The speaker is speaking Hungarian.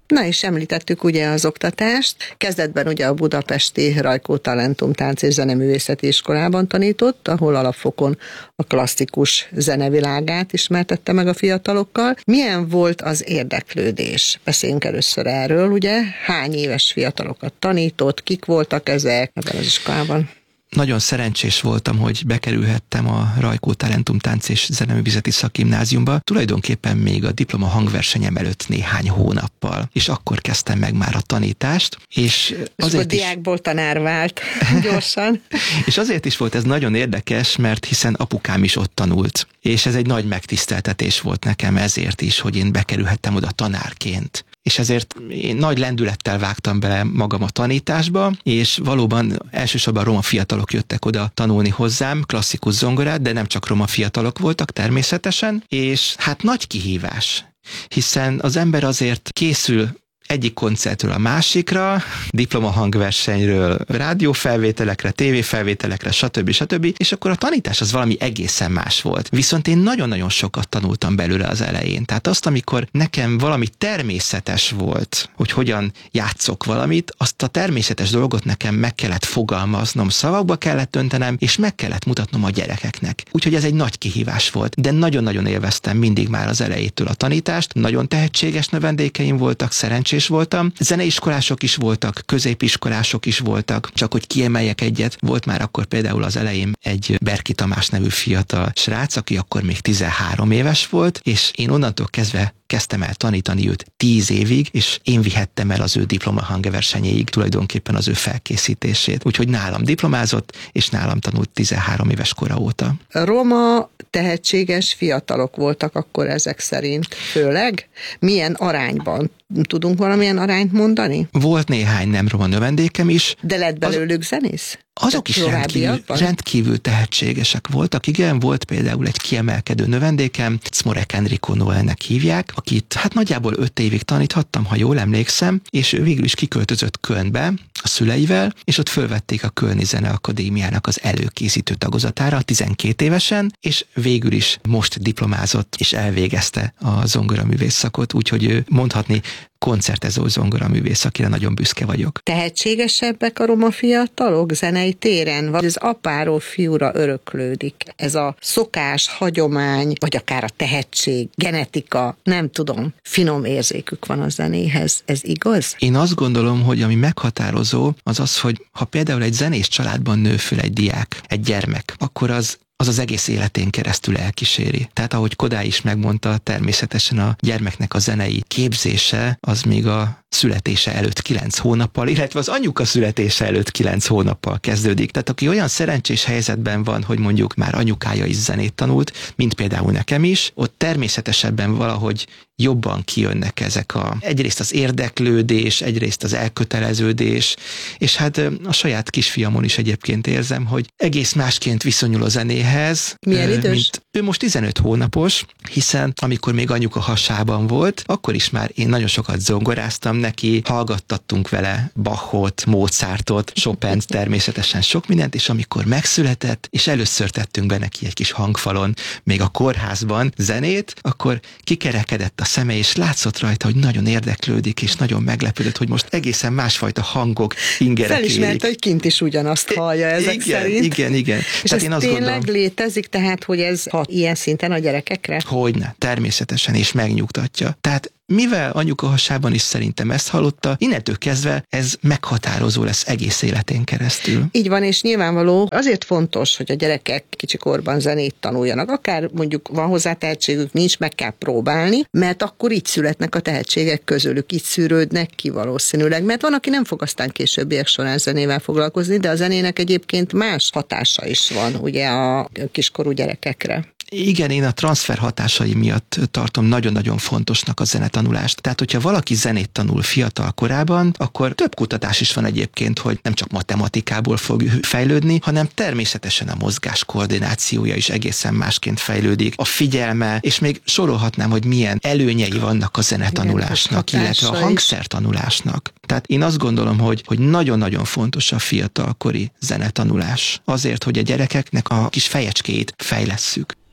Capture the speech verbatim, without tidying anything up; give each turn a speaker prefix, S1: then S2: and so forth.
S1: Na és említettük ugye az oktatást. Kezdetben ugye a budapesti Rajkó Talentum Tánc- és Zeneművészeti Iskolában tanított, ahol alapfokon a klasszikus zenevilágát ismertette meg a fiatalokkal. Milyen volt az érdeklődés? Beszéljünk először erről, ugye? Hány éves fiatalokat tanított, kik voltak ezek ebben az iskolában?
S2: Nagyon szerencsés voltam, hogy bekerülhettem a Rajkó Talentum Tánc- és Zeneművészeti Szakgimnáziumba, tulajdonképpen még a diploma hangversenyem előtt néhány hónappal, és akkor kezdtem meg már a tanítást, és azért
S1: és is... diákból tanár vált gyorsan.
S2: És azért is volt ez nagyon érdekes, mert hiszen apukám is ott tanult, és ez egy nagy megtiszteltetés volt nekem ezért is, hogy én bekerülhettem oda tanárként. És ezért én nagy lendülettel vágtam bele magam a tanításba, és valóban elsősorban roma fiatalok jöttek oda tanulni hozzám, klasszikus zongorát, de nem csak roma fiatalok voltak természetesen, és hát nagy kihívás, hiszen az ember azért készül egyik koncertről a másikra, diplomahangversenyről, rádiófelvételekre, tévéfelvételekre, stb. stb. És akkor a tanítás az valami egészen más volt. Viszont én nagyon-nagyon sokat tanultam belőle az elején. Tehát azt, amikor nekem valami természetes volt, hogy hogyan játszok valamit, azt a természetes dolgot nekem meg kellett fogalmaznom, szavakba kellett öntenem, és meg kellett mutatnom a gyerekeknek. Úgyhogy ez egy nagy kihívás volt. De nagyon-nagyon élveztem mindig már az elejétől a tanítást. Nagyon tehetséges növendékeim voltak, szerencsés voltam. Zeneiskolások is voltak, középiskolások is voltak, csak hogy kiemeljek egyet, volt már akkor például az elején egy Berki Tamás nevű fiatal srác, aki akkor még tizenhárom éves volt, és én onnantól kezdve kezdtem el tanítani őt tíz évig, és én vihettem el az ő diplomahangversenyéig tulajdonképpen az ő felkészítését. Úgyhogy nálam diplomázott, és nálam tanult tizenhárom éves kora óta.
S1: Roma tehetséges fiatalok voltak akkor ezek szerint, főleg? Milyen arányban? Tudunk valamilyen arányt mondani?
S2: Volt néhány nem roma növendékem is.
S1: De lett belőlük az... zenész?
S2: Azok is rendkívül, rendkívül tehetségesek voltak. Igen, volt például egy kiemelkedő növendékem, Cmorek Enrico Noelnek hívják, akit hát nagyjából öt évig taníthattam, ha jól emlékszem, és ő végül is kiköltözött Kölnbe a szüleivel, és ott fölvették a Kölni Zeneakadémiának az előkészítő tagozatára tizenkét évesen, és végül is most diplomázott, és elvégezte a zongoraművész szakot, úgyhogy ő mondhatni koncertező zongoraművész, akire nagyon büszke vagyok.
S1: Tehetségesebbek a roma fiatalok zenei téren, vagy az apáról fiúra öröklődik? Ez a szokás, hagyomány, vagy akár a tehetség, genetika, nem tudom, finom érzékük van a zenéhez. Ez igaz?
S2: Én azt gondolom, hogy ami meghatározó, az az, hogy ha például egy zenés családban nő föl egy diák, egy gyermek, akkor az az az egész életén keresztül elkíséri. Tehát ahogy Kodály is megmondta, természetesen a gyermeknek a zenei képzése az még a születése előtt kilenc hónappal, illetve az anyuka születése előtt kilenc hónappal kezdődik. Tehát aki olyan szerencsés helyzetben van, hogy mondjuk már anyukája is zenét tanult, mint például nekem is, ott természetesebben valahogy jobban kijönnek ezek a egyrészt az érdeklődés, egyrészt az elköteleződés, és hát a saját kisfiamon is egyébként érzem, hogy egész másként viszonyul a zenéhez.
S1: Milyen idős?
S2: Mint ő most tizenöt hónapos, hiszen amikor még anyuka hasában volt, akkor is már én nagyon sokat zongoráztam neki, hallgattattunk vele Bachot, Mozartot, Chopint, természetesen sok mindent, és amikor megszületett, és először tettünk be neki egy kis hangfalon, még a kórházban zenét, akkor kikerekedett a szeme, és látszott rajta, hogy nagyon érdeklődik, és nagyon meglepődött, hogy most egészen másfajta hangok ingerek érik.
S1: Felismerte, hogy kint is ugyanazt hallja ezek
S2: igen,
S1: szerint.
S2: Igen, igen.
S1: És
S2: tehát
S1: ez
S2: én azt
S1: tényleg
S2: gondolom,
S1: létezik, tehát, hogy ez hat ilyen szinten a gyerekekre?
S2: Hogyne, természetesen, és megnyugtatja. Tehát mivel anyuka hasában is szerintem ezt hallotta, innentől kezdve ez meghatározó lesz egész életén keresztül.
S1: Így van, és nyilvánvaló azért fontos, hogy a gyerekek kicsikorban zenét tanuljanak. Akár mondjuk van hozzá tehetségük, nincs, meg kell próbálni, mert akkor így születnek a tehetségek közülük, így szűrődnek ki valószínűleg. Mert van, aki nem fog aztán későbbiek során zenével foglalkozni, de a zenének egyébként más hatása is van, ugye a kiskorú gyerekekre.
S2: Igen, én a transfer hatásai miatt tartom nagyon-nagyon fontosnak a zenetanulást. Tehát, hogyha valaki zenét tanul fiatal korában, akkor több kutatás is van egyébként, hogy nem csak matematikából fog fejlődni, hanem természetesen a mozgás koordinációja is egészen másként fejlődik, a figyelme, és még sorolhatnám, hogy milyen előnyei vannak a zenetanulásnak, igen, illetve a hangszertanulásnak. Tehát én azt gondolom, hogy, hogy nagyon-nagyon fontos a fiatalkori zenetanulás. Azért, hogy a gyerekeknek a kis fejecskéit fejlesszük.